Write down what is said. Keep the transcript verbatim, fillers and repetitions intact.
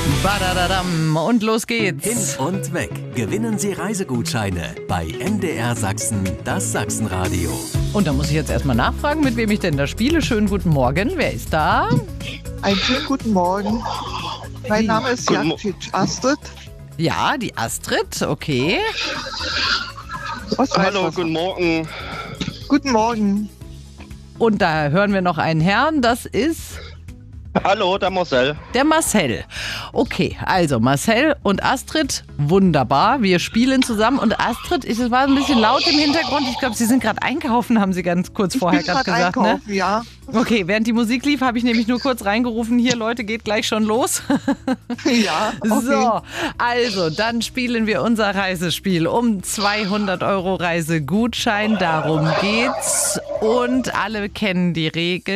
Badadadam. Und los geht's. Hin und weg. Gewinnen Sie Reisegutscheine bei M D R Sachsen, das Sachsenradio. Und da muss ich jetzt erstmal nachfragen, mit wem ich denn da spiele. Schönen guten Morgen. Wer ist da? Einen schönen guten Morgen. Mein Name ist Guten Mo- Jagdfitsch Astrid. Ja, die Astrid. Okay. Was weiß Hallo, was? guten Morgen. Guten Morgen. Und da hören wir noch einen Herrn. Das ist Hallo, der Marcel. der Marcel. Okay, also Marcel und Astrid, wunderbar. Wir spielen zusammen. Und Astrid, es war ein bisschen laut im Hintergrund. Ich glaube, Sie sind gerade einkaufen, haben Sie ganz kurz vorher ich bin gerade gerade gesagt. Ne? einkaufen, ja. Okay, während die Musik lief, habe ich nämlich nur kurz reingerufen, hier Leute, geht gleich schon los. Ja, okay. So, also dann spielen wir unser Reisespiel um zweihundert Euro Reisegutschein, darum geht's. Und alle kennen die Regeln.